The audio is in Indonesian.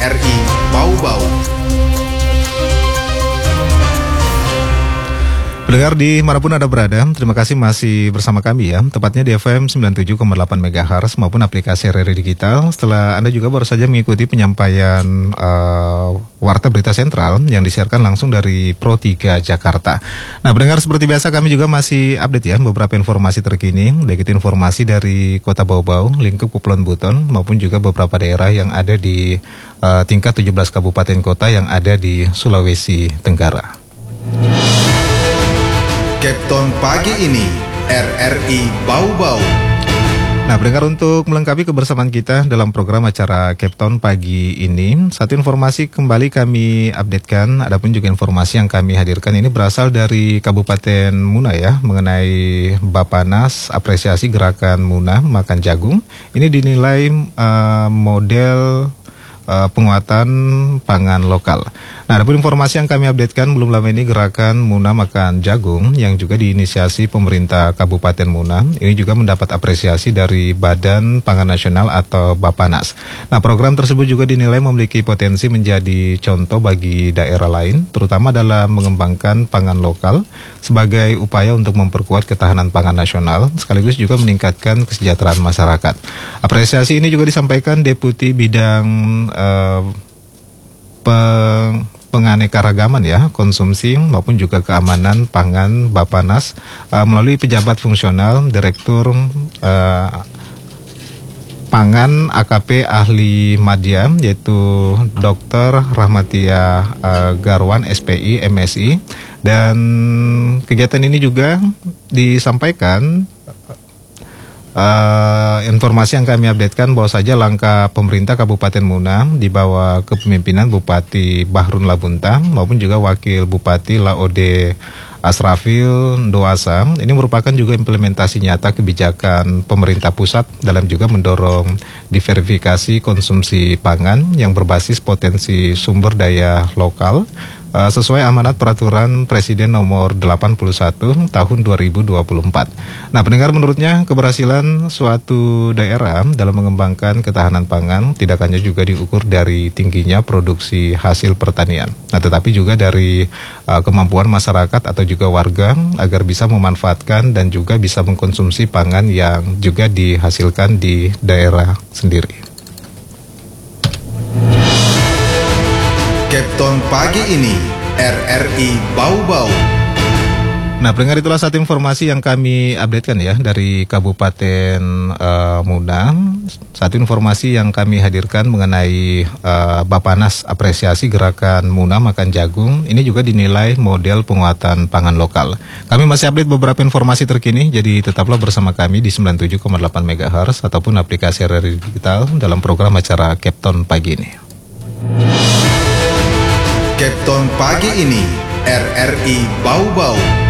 RRI Bau-Bau. Pendengar di manapun Anda berada, terima kasih masih bersama kami ya, tepatnya di FM 97,8 MHz maupun aplikasi RRI Digital. Setelah Anda juga baru saja mengikuti penyampaian Warta Berita Sentral yang disiarkan langsung dari Pro 3 Jakarta. Nah, pendengar, seperti biasa kami juga masih update ya beberapa informasi terkini, baik itu informasi dari Kota Bau-Bau, lingkup Kepulauan Buton maupun juga beberapa daerah yang ada di tingkat 17 kabupaten kota yang ada di Sulawesi Tenggara. Capton pagi ini, RRI Bau-Bau. Nah, pendengar, untuk melengkapi kebersamaan kita dalam program acara Capton pagi ini, satu informasi kembali kami updatekan, adapun juga informasi yang kami hadirkan ini berasal dari Kabupaten Muna ya, mengenai Bapanas apresiasi gerakan Muna makan jagung. Ini dinilai model penguatan pangan lokal. Nah, ada pun informasi yang kami updatekan belum lama ini gerakan Muna Makan Jagung yang juga diinisiasi pemerintah Kabupaten Muna ini juga mendapat apresiasi dari Badan Pangan Nasional atau Bapanas. Nah, program tersebut juga dinilai memiliki potensi menjadi contoh bagi daerah lain, terutama dalam mengembangkan pangan lokal sebagai upaya untuk memperkuat ketahanan pangan nasional sekaligus juga meningkatkan kesejahteraan masyarakat. Apresiasi ini juga disampaikan Deputi Bidang penganekaragaman ya, konsumsi maupun juga keamanan pangan Bapanas melalui pejabat fungsional Direktur Pangan AKP Ahli Madya yaitu Dr. Rahmatia Garwan SPI MSI, dan kegiatan ini juga disampaikan informasi yang kami updatekan bahwa saja langkah pemerintah Kabupaten Muna di bawah kepemimpinan Bupati Bahrun Labunta maupun juga Wakil Bupati Laode Asrafil Doasa ini merupakan juga implementasi nyata kebijakan pemerintah pusat dalam juga mendorong diverifikasi konsumsi pangan yang berbasis potensi sumber daya lokal sesuai amanat peraturan Presiden nomor 81 tahun 2024. Nah, pendengar, menurutnya keberhasilan suatu daerah dalam mengembangkan ketahanan pangan tidak hanya juga diukur dari tingginya produksi hasil pertanian, nah tetapi juga dari kemampuan masyarakat atau juga warga agar bisa memanfaatkan dan juga bisa mengkonsumsi pangan yang juga dihasilkan di daerah sendiri. Capton pagi ini, RRI Bau-Bau. Nah, pendengar, itulah satu informasi yang kami updatekan ya dari Kabupaten Muna. Satu informasi yang kami hadirkan mengenai Bapanas apresiasi gerakan Muna Makan Jagung. Ini juga dinilai model penguatan pangan lokal. Kami masih update beberapa informasi terkini, jadi tetaplah bersama kami di 97,8 MHz ataupun aplikasi RRI Digital dalam program acara Capton pagi ini. Capton pagi ini, RRI Bau-Bau.